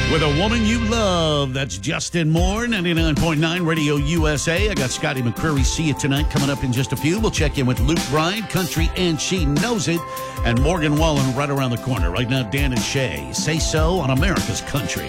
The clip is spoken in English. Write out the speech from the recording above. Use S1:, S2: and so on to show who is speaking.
S1: With a woman you love. That's Justin Moore, 99.9 Radio USA. I got Scotty McCreery. See you tonight. Coming up in just a few. We'll check in with Luke Bryan, Country and She Knows It, and Morgan Wallen right around the corner. Right now, Dan and Shay. Say So on America's Country.